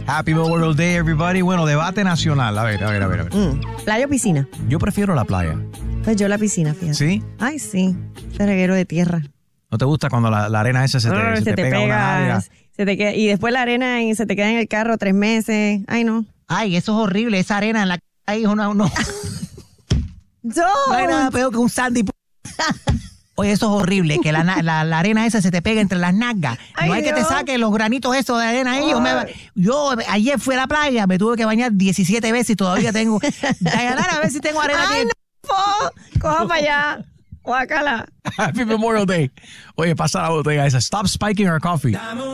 Happy Memorial Day, everybody. Bueno, debate nacional. A ver. ¿Playa o piscina? Yo prefiero la playa. Pues yo la piscina, fíjate. ¿Sí? Ay, sí. Ese reguero de tierra. ¿No te gusta cuando la arena esa se te pega una nalga? Se te queda, y después la arena se te queda en el carro 3 meses. Ay, no. Ay, eso es horrible. Esa arena en la ahí no. No hay nada peor que un sandy. Oye, eso es horrible, que la arena esa se te pega entre las nalgas. Ay, no hay que te saquen los granitos esos de arena ahí. Yo ayer fui a la playa, me tuve que bañar 17 veces y todavía tengo... Dayanara, a ver si tengo arena Ay, aquí. no, coja para allá. Guácala. Happy Memorial Day. Oye, pasa la botella esa. Stop spiking our coffee.